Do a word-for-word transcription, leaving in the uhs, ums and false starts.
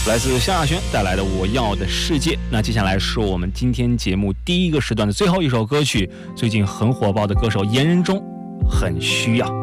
来自萧亚轩带来的《我要的世界》。那接下来是我们今天节目第一个时段的最后一首歌曲，最近很火爆的歌手严仁中，很需要。